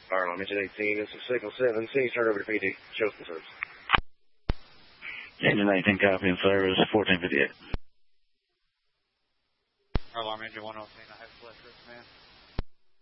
Fire alarm engine 18, this is signal 7, C, turn over to PD, show some service. Engine 18, copy in service, 1458. Fire alarm engine 103, I have flash risk, man.